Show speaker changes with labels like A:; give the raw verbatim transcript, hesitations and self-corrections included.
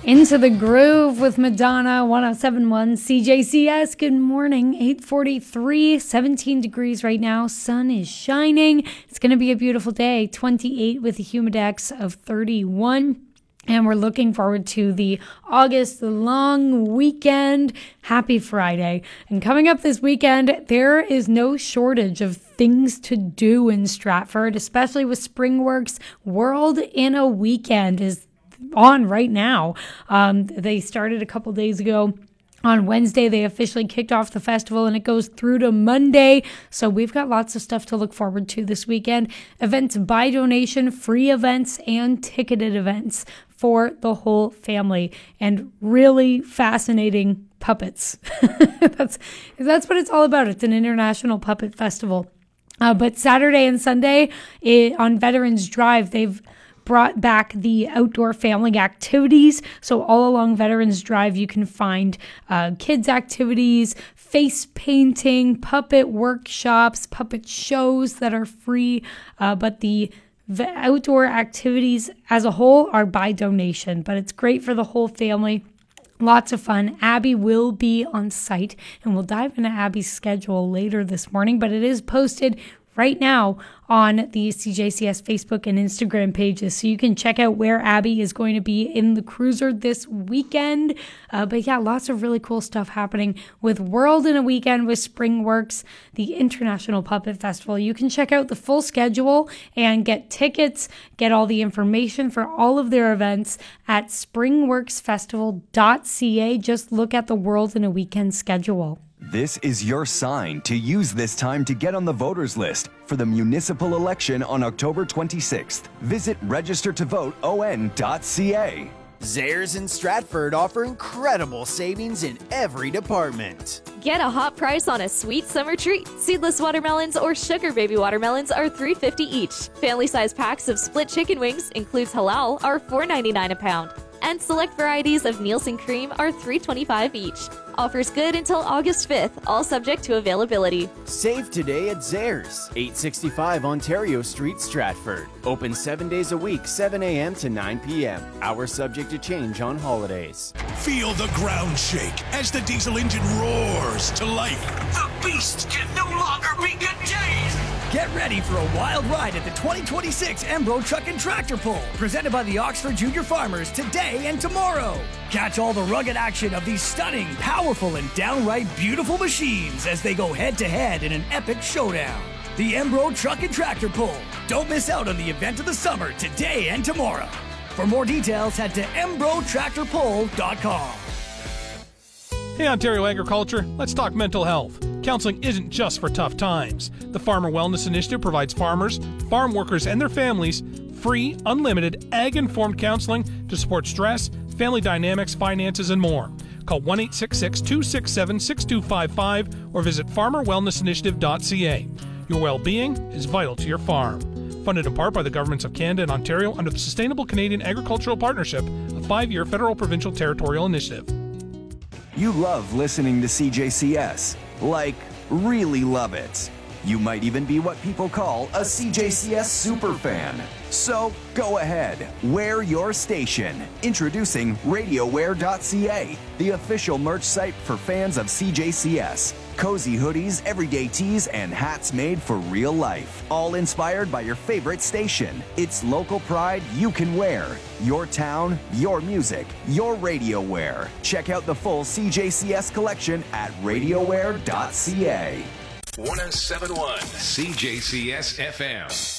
A: Into the Groove with Madonna, one oh seven point one C J C S. Good morning, eight forty-three, seventeen degrees right now. Sun is shining. It's going to be a beautiful day, twenty-eight with a humidex of thirty-one. And we're looking forward to the August, the long weekend. Happy Friday. And coming up this weekend, there is no shortage of things to do in Stratford, especially with SpringWorks. World in a Weekend is on right now. Um, they started a couple days ago. On Wednesday, they officially kicked off the festival, and it goes through to Monday. So we've got lots of stuff to look forward to this weekend. Events by donation, free events, and ticketed events for the whole family. And really fascinating puppets. that's, that's what it's all about. It's an international puppet festival. Uh, but Saturday and Sunday it, on Veterans Drive, they've brought back the outdoor family activities. So all along Veterans Drive, you can find uh, kids activities, face painting, puppet workshops, puppet shows that are free. Uh, but the v- outdoor activities as a whole are by donation, but it's great for the whole family. Lots of fun. Abby will be on site, and we'll dive into Abby's schedule later this morning, but it is posted right now on the C J C S Facebook and Instagram pages. So you can check out where Abby is going to be in the cruiser this weekend. Uh, but yeah, lots of really cool stuff happening with World in a Weekend with SpringWorks, the International Puppet Festival. You can check out the full schedule and get tickets, get all the information for all of their events at springworks festival dot c a. Just look at the World in a Weekend schedule.
B: This is your sign to use this time to get on the voters list for the municipal election on October twenty-sixth. Visit register to vote o n dot c a.
C: Zehrs in Stratford offer incredible savings in every department.
D: Get a hot price on a sweet summer treat. Seedless watermelons or sugar baby watermelons are three dollars and fifty cents each. Family-size packs of split chicken wings, includes halal, are four dollars and ninety-nine cents a pound. And select varieties of Nielsen cream are three dollars and twenty-five cents each. Offers good until August fifth, all subject to availability.
C: Save today at Zehrs, eight sixty-five Ontario Street, Stratford. Open seven days a week, seven a.m. to nine p.m. Hours subject to change on holidays.
E: Feel the ground shake as the diesel engine roars to life.
F: The beast can no longer be contained.
G: Get ready for a wild ride at the twenty twenty-six Embro Truck and Tractor Pull, presented by the Oxford Junior Farmers today and tomorrow. Catch all the rugged action of these stunning, powerful, and downright beautiful machines as they go head-to-head in an epic showdown. The Embro Truck and Tractor Pull. Don't miss out on the event of the summer today and tomorrow. For more details, head to embro tractor pull dot com.
H: Hey, Ontario Agriculture, let's talk mental health. Counseling isn't just for tough times. The Farmer Wellness Initiative provides farmers, farm workers, and their families free, unlimited, ag-informed counseling to support stress, family dynamics, finances, and more. Call one eight six six, two six seven, six two five five or visit farmer wellness initiative dot c a. Your well-being is vital to your farm. Funded in part by the governments of Canada and Ontario under the Sustainable Canadian Agricultural Partnership, a five-year federal provincial territorial initiative.
B: You love listening to C J C S. Like, really love it. You might even be what people call a C J C S superfan. So, go ahead, wear your station. Introducing radio wear dot c a, the official merch site for fans of C J C S. Cozy hoodies, everyday tees, and hats made for real life. All inspired by your favorite station. It's local pride you can wear. Your town, your music, your radio wear. Check out the full C J C S collection at radio wear dot c a.
E: one oh seven point one C J C S F M.